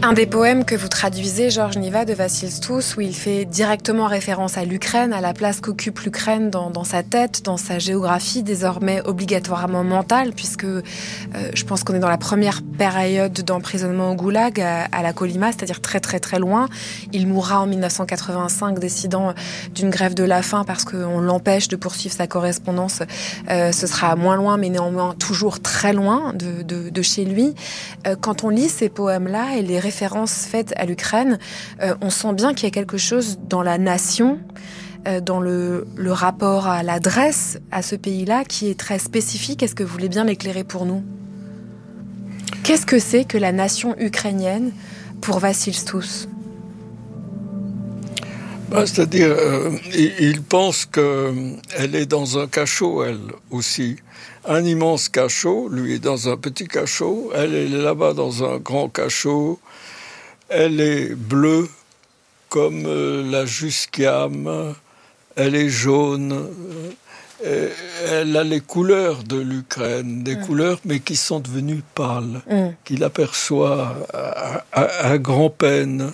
Un des poèmes que vous traduisez, Georges Niva, de Vassil Stouss, où il fait directement référence à l'Ukraine, à la place qu'occupe l'Ukraine dans sa tête, dans sa géographie, désormais obligatoirement mentale, puisque je pense qu'on est dans la première période d'emprisonnement au goulag, à la Kolyma, c'est-à-dire très très très loin. Il mourra en 1985, décidant d'une grève de la faim parce qu'on l'empêche de poursuivre sa correspondance. Ce sera moins loin, mais néanmoins toujours très loin de chez lui. Quand on lit ces poèmes-là et les références faites à l'Ukraine, on sent bien qu'il y a quelque chose dans la nation, dans le rapport à l'adresse à ce pays-là qui est très spécifique. Est-ce que vous voulez bien l'éclairer pour nous ? Qu'est-ce que c'est que la nation ukrainienne pour Vassil Stouss ? C'est-à-dire, il pense qu'elle est dans un cachot, elle aussi. Un immense cachot, lui est dans un petit cachot, elle est là-bas dans un grand cachot. Elle est bleue comme la Jusquiame, elle est jaune, elle a les couleurs de l'Ukraine, des couleurs mais qui sont devenues pâles, qu'il aperçoit à grand-peine.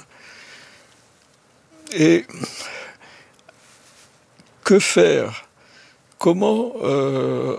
Et que faire ? Comment réagir ?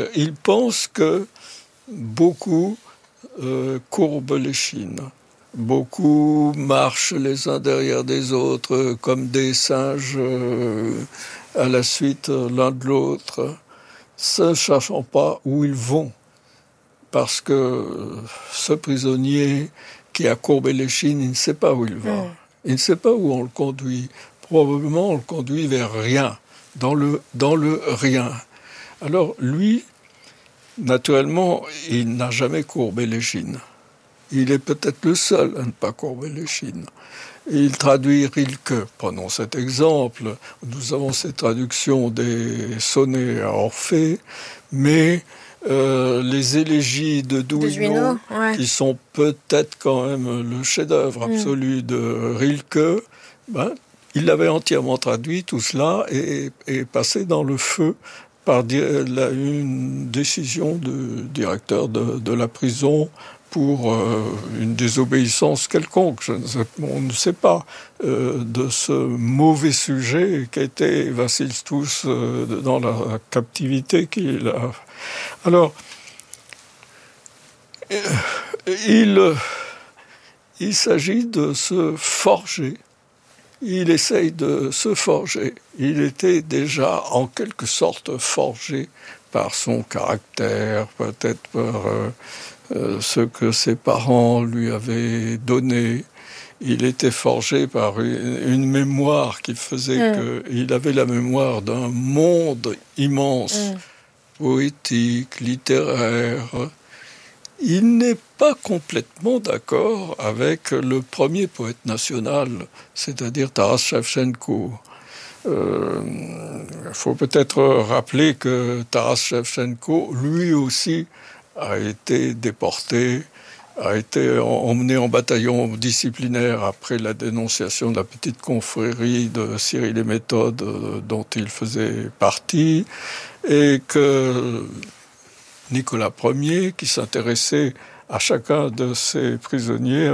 Il pense que beaucoup courbent l'échine. Beaucoup marchent les uns derrière des autres comme des singes à la suite l'un de l'autre, ne sachant pas où ils vont. Parce que ce prisonnier qui a courbé l'échine, il ne sait pas où il va. Il ne sait pas où on le conduit. Probablement on le conduit vers rien, dans le rien. Alors lui, naturellement, il n'a jamais courbé l'échine. Il est peut-être le seul à ne pas courber l'échine. Il traduit Rilke, prenons cet exemple. Nous avons cette traduction des sonnets à Orphée, mais les élégies de Duino, qui sont peut-être quand même le chef-d'œuvre absolu de Rilke, il l'avait entièrement traduit, tout cela, et passé dans le feu par une décision du directeur de la prison pour une désobéissance quelconque. On ne sait pas de ce mauvais sujet qu'était Vassil Stouss dans la captivité qu'il a. Alors, il s'agit de se forger. Il essaye de se forger. Il était déjà en quelque sorte forgé par son caractère, peut-être par ce que ses parents lui avaient donné. Il était forgé par une mémoire qui faisait qu'il avait la mémoire d'un monde immense, poétique, littéraire. Il n'est pas complètement d'accord avec le premier poète national, c'est-à-dire Taras Shevchenko. Il faut peut-être rappeler que Taras Shevchenko, lui aussi, a été déporté, a été emmené en bataillon disciplinaire après la dénonciation de la petite confrérie de Cyril et Méthode dont il faisait partie, et que Nicolas Ier, qui s'intéressait à chacun de ces prisonniers,